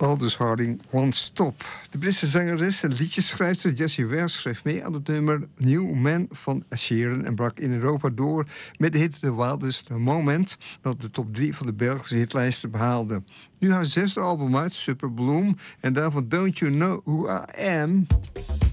Aldous Harding, One Stop. De Britse zangeres en liedjesschrijfster Jessie Ware schreef mee aan het nummer New Man van Ed Sheeran en brak in Europa door met de hit The Wildest Moment, dat de top 3 van de Belgische hitlijsten behaalde. Nu haar 6e album uit, Super Bloom, en daarvan Don't You Know Who I Am.